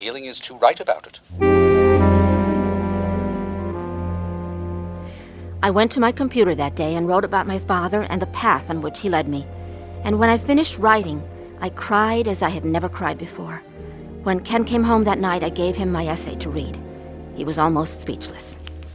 Feeling is to write about it. I went to my computer that day and wrote about my father and the path on which he led me. And when I finished writing, I cried as I had never cried before. When Ken came home that night, I gave him my essay to read. He was almost speechless.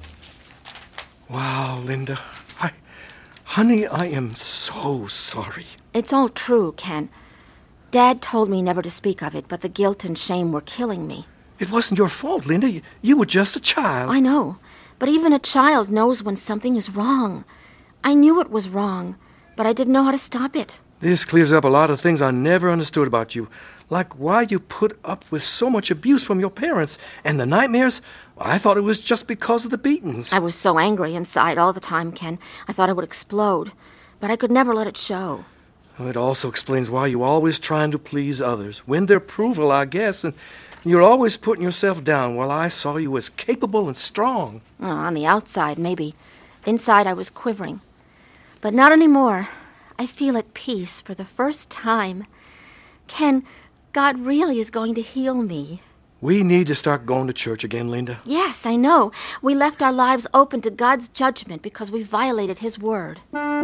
Wow, Linda. Honey, I am so sorry. It's all true, Ken. Dad told me never to speak of it, but the guilt and shame were killing me. It wasn't your fault, Linda. You were just a child. I know, but even a child knows when something is wrong. I knew it was wrong, but I didn't know how to stop it. This clears up a lot of things I never understood about you. Like why you put up with so much abuse from your parents. And the nightmares, I thought it was just because of the beatings. I was so angry inside all the time, Ken. I thought I would explode, but I could never let it show. Well, it also explains why you're always trying to please others. Win their approval, I guess, and you're always putting yourself down while I saw you as capable and strong. Oh, on the outside, maybe. Inside, I was quivering. But not anymore. I feel at peace for the first time. Ken, God really is going to heal me. We need to start going to church again, Linda. Yes, I know. We left our lives open to God's judgment because we violated His word.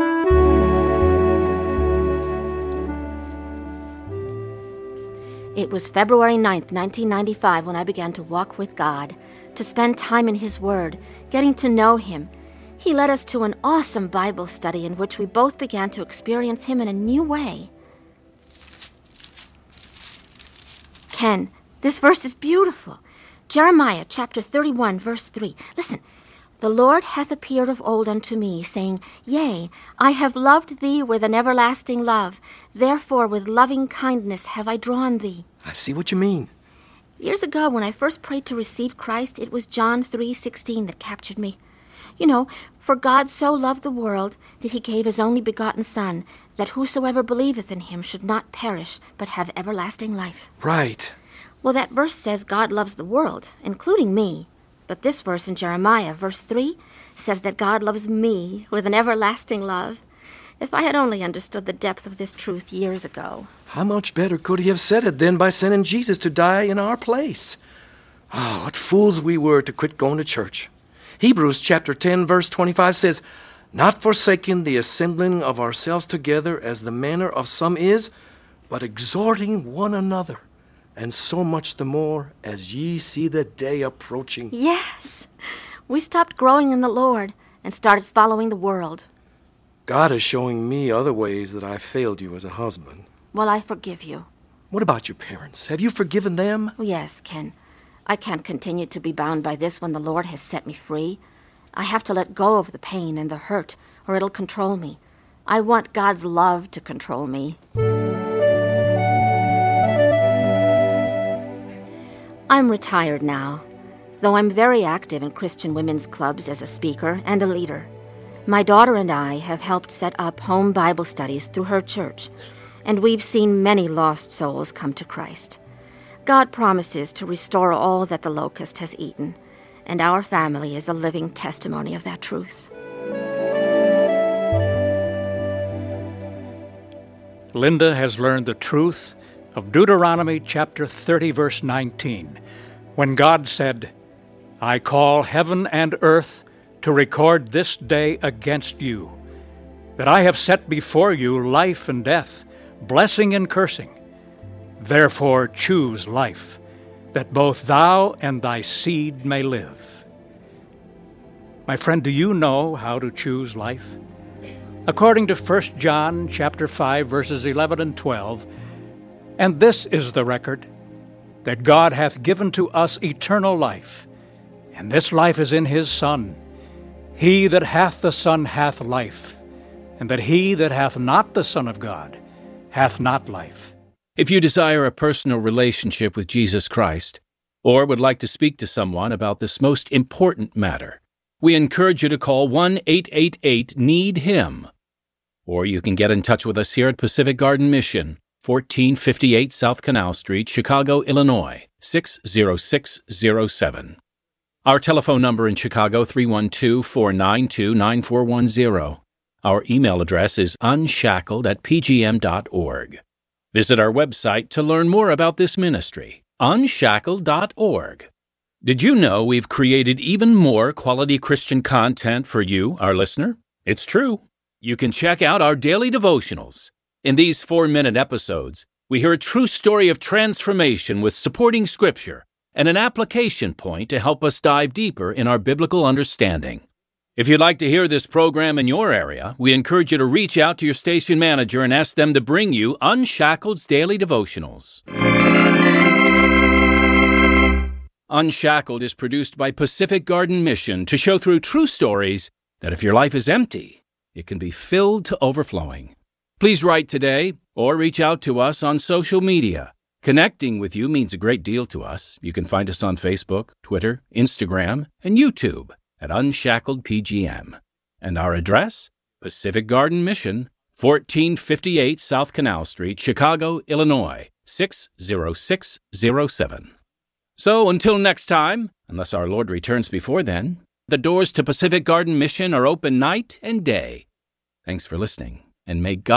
It was February 9th, 1995, when I began to walk with God, to spend time in His Word, getting to know Him. He led us to an awesome Bible study in which we both began to experience Him in a new way. Ken, this verse is beautiful. Jeremiah chapter 31, verse 3. Listen. The Lord hath appeared of old unto me, saying, Yea, I have loved thee with an everlasting love. Therefore with loving kindness have I drawn thee. I see what you mean. Years ago, when I first prayed to receive Christ, it was John 3:16 that captured me. You know, for God so loved the world that He gave His only begotten Son, that whosoever believeth in Him should not perish, but have everlasting life. Right. Well, that verse says God loves the world, including me. But this verse in Jeremiah, verse 3, says that God loves me with an everlasting love. If I had only understood the depth of this truth years ago. How much better could He have said it than by sending Jesus to die in our place? Oh, what fools we were to quit going to church. Hebrews chapter 10, verse 25 says, Not forsaking the assembling of ourselves together as the manner of some is, but exhorting one another, and so much the more as ye see the day approaching. Yes, we stopped growing in the Lord and started following the world. God is showing me other ways that I failed you as a husband. Well, I forgive you. What about your parents? Have you forgiven them? Oh, yes, Ken. I can't continue to be bound by this when the Lord has set me free. I have to let go of the pain and the hurt, or it'll control me. I want God's love to control me. I'm retired now, though I'm very active in Christian women's clubs as a speaker and a leader. My daughter and I have helped set up home Bible studies through her church, and we've seen many lost souls come to Christ. God promises to restore all that the locust has eaten, and our family is a living testimony of that truth. Linda has learned the truth of Deuteronomy chapter 30, verse 19, when God said, I call heaven and earth to record this day against you, that I have set before you life and death, blessing and cursing. Therefore choose life, that both thou and thy seed may live. My friend, do you know how to choose life? According to 1 John chapter 5, verses 11 and 12, and this is the record, that God hath given to us eternal life, and this life is in his Son. He that hath the Son hath life, and that he that hath not the Son of God hath not life. If you desire a personal relationship with Jesus Christ, or would like to speak to someone about this most important matter, we encourage you to call 1-888-NEED-HIM. Or you can get in touch with us here at Pacific Garden Mission, 1458 South Canal Street, Chicago, Illinois, 60607. Our telephone number in Chicago, 312-492-9410. Our email address is unshackled@pgm.org. Visit our website to learn more about this ministry unshackled.org. Did you know we've created even more quality Christian content for you, our listener? It's true. You can check out our daily devotionals. In these 4-minute episodes, we hear a true story of transformation with supporting scripture and an application point to help us dive deeper in our biblical understanding. If you'd like to hear this program in your area, we encourage you to reach out to your station manager and ask them to bring you Unshackled's Daily Devotionals. Unshackled is produced by Pacific Garden Mission to show through true stories that if your life is empty, it can be filled to overflowing. Please write today or reach out to us on social media. Connecting with you means a great deal to us. You can find us on Facebook, Twitter, Instagram, and YouTube at Unshackled PGM. And our address? Pacific Garden Mission, 1458 South Canal Street, Chicago, Illinois, 60607. So until next time, unless our Lord returns before then, the doors to Pacific Garden Mission are open night and day. Thanks for listening, and may God